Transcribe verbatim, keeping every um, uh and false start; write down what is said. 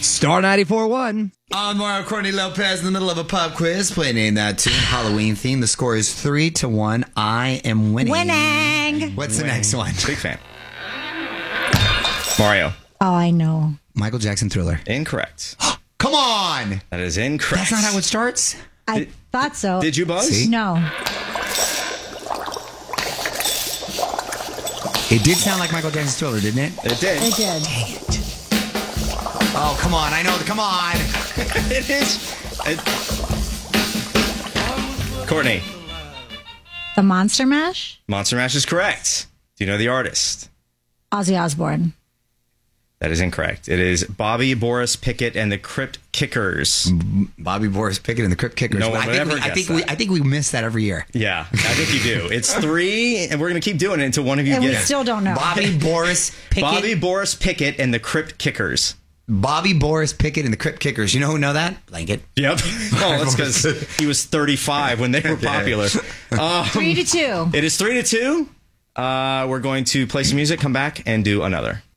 Star ninety-four point one. On Mario Courtney Lopez in the middle of a pub quiz. Play Name That Tune. Halloween theme. The score is three to one. I am winning. Winning. What's the next one? Big fan. Mario. Oh, I know. Michael Jackson Thriller. Incorrect. Come on. That is incorrect. That's not how it starts. I Did- thought so. Did you buzz? See? No. It did sound like Michael Jackson's Thriller, didn't it? It did. It did. Dang it. Oh, come on. I know. Come on. It is. It... Courtney. The Monster Mash? Monster Mash is correct. Do you know the artist? Ozzy Osbourne. That is incorrect. It is Bobby Boris Pickett and the Crypt Kickers. Bobby Boris Pickett and the Crypt Kickers. No one I would think, ever we, I, guess think that. we, I think we miss that every year. Yeah, I think you do. It's three, and we're going to keep doing it until one of you And we gets it. still don't know. Bobby Boris Pickett. Bobby Boris Pickett and the Crypt Kickers. Bobby Boris Pickett and the Crypt Kickers. You know who know that? Blanket. Yep. Oh, that's because he was thirty-five when they were popular. Um, Three to two. it is three to two. Uh, we're going to play some music, come back, and do another.